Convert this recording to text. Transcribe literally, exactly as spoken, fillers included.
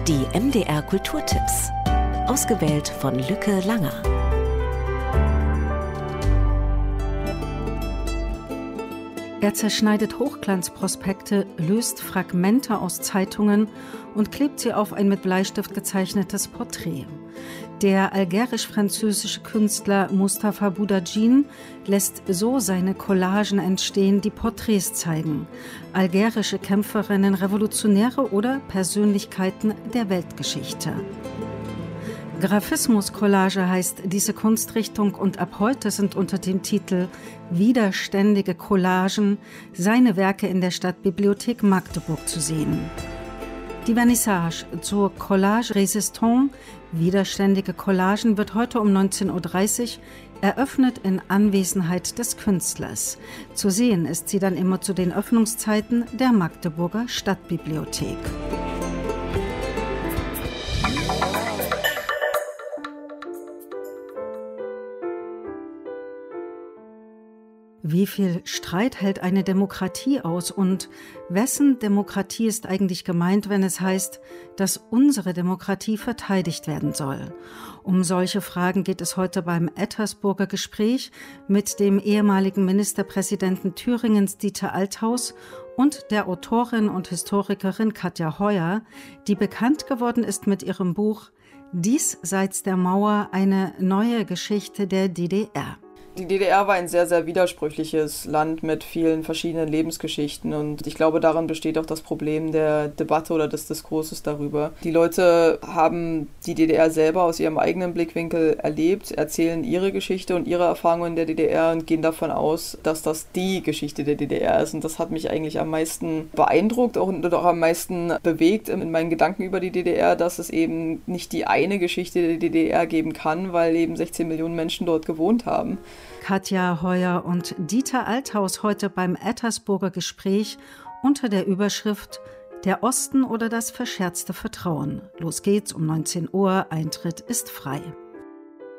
Die M D R Kulturtipps. Ausgewählt von Lücke Langer. Er zerschneidet Hochglanzprospekte, löst Fragmente aus Zeitungen und klebt sie auf ein mit Bleistift gezeichnetes Porträt. Der algerisch-französische Künstler Mustapha Boudadjine lässt so seine Collagen entstehen, die Porträts zeigen. Algerische Kämpferinnen, Revolutionäre oder Persönlichkeiten der Weltgeschichte. Graphismus-Collage heißt diese Kunstrichtung und ab heute sind unter dem Titel Widerständige Collagen seine Werke in der Stadtbibliothek Magdeburg zu sehen. Die Vernissage zur Collage Résistante, Widerständige Collagen, wird heute um neunzehn Uhr dreißig eröffnet in Anwesenheit des Künstlers. Zu sehen ist sie dann immer zu den Öffnungszeiten der Magdeburger Stadtbibliothek. Wie viel Streit hält eine Demokratie aus und wessen Demokratie ist eigentlich gemeint, wenn es heißt, dass unsere Demokratie verteidigt werden soll? Um solche Fragen geht es heute beim Ettersburger Gespräch mit dem ehemaligen Ministerpräsidenten Thüringens Dieter Althaus und der Autorin und Historikerin Katja Heuer, die bekannt geworden ist mit ihrem Buch Diesseits der Mauer, eine neue Geschichte der D D R. Die D D R war ein sehr, sehr widersprüchliches Land mit vielen verschiedenen Lebensgeschichten und ich glaube, darin besteht auch das Problem der Debatte oder des Diskurses darüber. Die Leute haben die D D R selber aus ihrem eigenen Blickwinkel erlebt, erzählen ihre Geschichte und ihre Erfahrungen in der D D R und gehen davon aus, dass das die Geschichte der D D R ist. Und das hat mich eigentlich am meisten beeindruckt und auch am meisten bewegt in meinen Gedanken über die D D R, dass es eben nicht die eine Geschichte der D D R geben kann, weil eben sechzehn Millionen Menschen dort gewohnt haben. Katja Heuer und Dieter Althaus heute beim Ettersburger Gespräch unter der Überschrift Der Osten oder das verscherzte Vertrauen. Los geht's um neunzehn Uhr, Eintritt ist frei.